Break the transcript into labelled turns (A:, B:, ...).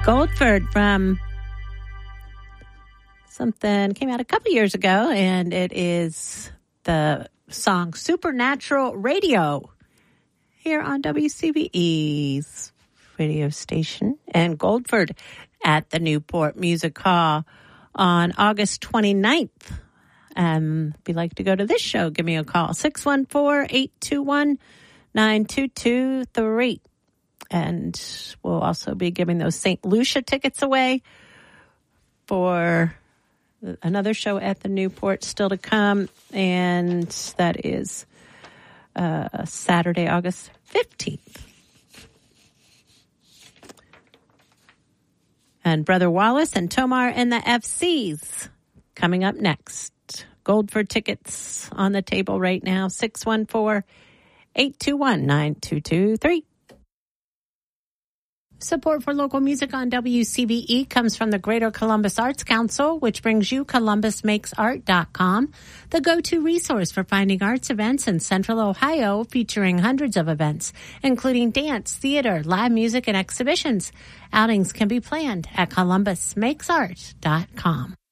A: Goldford from something came out a couple years ago, and it is the song Supernatural Radio here on WCBE's radio station. And Goldford at the Newport Music Hall on August 29th. If you'd like to go to this show, give me a call, 614-821-9223. And we'll also be giving those St. Lucia tickets away for another show at the Newport still to come. And that is Saturday, August 15th. And Brother Wallace and Tomar and the FCs coming up next. Goldford tickets on the table right now, 614-821-9223. Support for local music on WCBE comes from the Greater Columbus Arts Council, which brings you ColumbusMakesArt.com, the go-to resource for finding arts events in Central Ohio, featuring hundreds of events, including dance, theater, live music, and exhibitions. Outings can be planned at ColumbusMakesArt.com.